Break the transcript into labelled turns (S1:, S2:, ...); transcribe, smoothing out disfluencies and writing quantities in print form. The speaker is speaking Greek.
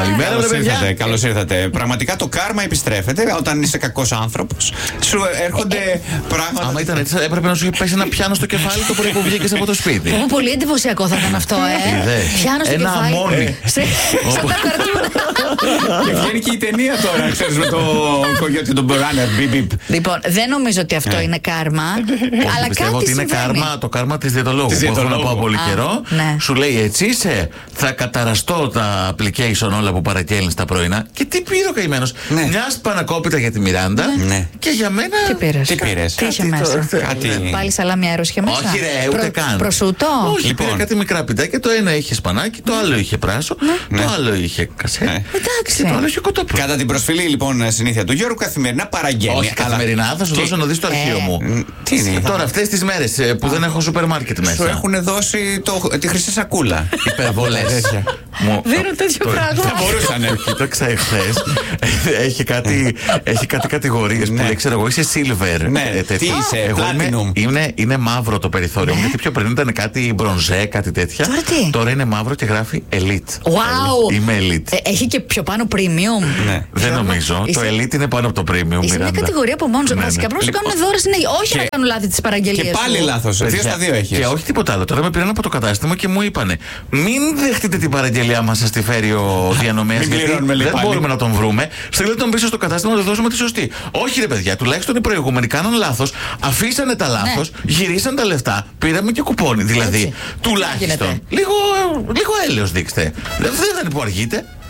S1: Καλημέρα, παιδιά.
S2: Καλώς ήρθατε. Πραγματικά το κάρμα επιστρέφεται όταν είσαι κακός άνθρωπος. Σου έρχονται πράγματα.
S1: Άμα ήταν έτσι, έπρεπε να σου είχε πέσει ένα πιάνο στο κεφάλι το πρωί που βγήκες από το σπίτι.
S3: Πολύ εντυπωσιακό θα ήταν αυτό, Πιάνω στο
S1: ένα
S3: κεφάλι.
S1: αμόνι.
S3: Σαν τα καρτούνα.
S2: Και βγαίνει και η ταινία τώρα, ξέρεις, με το κογιότι τον Μποράνερ.
S3: Λοιπόν, δεν νομίζω ότι αυτό είναι κάρμα. Αλλά
S1: πιστεύω
S3: κάτι
S1: ότι είναι
S3: συμβαίνει.
S1: το κάρμα της διαιτολόγου που έχω να πάω πολύ καιρό.
S3: Ναι.
S1: Σου λέει έτσι είσαι, θα καταραστώ τα application όλα που παραγγέλνεις τα πρωινά. Και τι πήρε ο καημένος. Μια σπανακόπιτα για τη Μιράντα και για μένα.
S3: Τι πήρες. Τι είχε μέσα. Πάλι σαλάμι αέρος είχε μέσα.
S1: Όχι, ρε, ούτε καν.
S3: Προσούτο.
S1: Όχι, πήρα κάτι μικρά πιτάκια. Το ένα είχε σπανάκι, το άλλο είχε πράσο, το άλλο είχε κασέ.
S3: Εντάξει.
S1: Το άλλο είχε κοτόπουλο.
S2: Κατά την προσφυλή λοιπόν συνήθεια του Γιώργου, καθημερινά παραγγέλνει.
S1: Όχι, καθημερινά θα σου δώσω να δεις το αρχείο μου.
S2: Τι είναι.
S1: Τώρα αυτές τις μέρες που δεν έχω σούπερ μάρκετ μέσα.
S2: Σου έχουν δώσει τη χρυσή σακούλα.
S1: Υπερβολές.
S3: Δίνουν τέτοιο πράγμα.
S2: Θα μπορούσαν.
S1: Κοίταξα εχθές. Έχει κάτι κατηγορίες που λέει, ξέρω εγώ, είσαι silver.
S2: Τι είσαι,
S1: platinum. Είναι μαύρο το περιθώριο μου. Γιατί πιο πριν ήταν κάτι μπρονζέ, κάτι τέτοια.
S3: Τώρα
S1: είναι μαύρο και γράφει elite.
S3: Wow.
S1: Είμαι elite.
S3: Έχει και πιο πάνω premium.
S1: Δεν νομίζω. Το elite είναι πάνω από το premium.
S3: Είσαι μια κατηγορία από μόνο. Βασικά πρέπει να σου κάνουν δώρα συνέχεια. Όχι να κάνουν λάθη τις παραγγελίες.
S2: Και πάλι λάθος. 2 στα 2 έχει.
S1: Και όχι τίποτα άλλο. Τώρα με πήραν από το κατάστημα και μου είπανε μην δεχτείτε την παραγγελία μας, σας τη φέρει ο διανομέας. Γιατί δεν μπορούμε να τον βρούμε. Στείλτε τον πίσω στο κατάστημα να του δώσουμε τη σωστή. Όχι, ρε παιδιά, τουλάχιστον οι προηγούμενοι κάναν λάθος, αφήσανε τα λάθος, γυρίσαν τα λεφτά, πήραμε και κουπόνι. Δηλαδή, τουλάχιστον λίγο έλεος δείξτε. Δεν είναι που αργείτε.